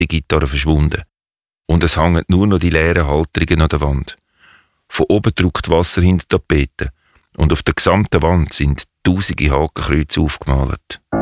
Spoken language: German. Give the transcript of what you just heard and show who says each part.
Speaker 1: die Gitarre verschwunden. Und es hängen nur noch die leeren Halterungen an der Wand. Von oben drückt Wasser hinter die Tapete und auf der gesamten Wand sind tausende Hakenkreuze aufgemalt.